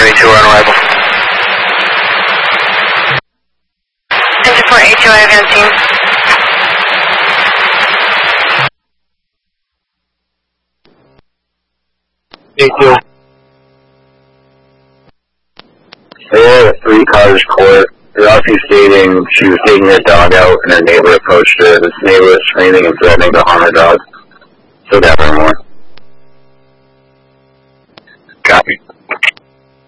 A2 on arrival. Engine 4, A2, I have you on scene. A2. There were 3 cars court. Rossi stating she was taking her dog out and her neighbor approached her. This neighbor was screaming and threatening to harm her dog. So definitely more. Copy.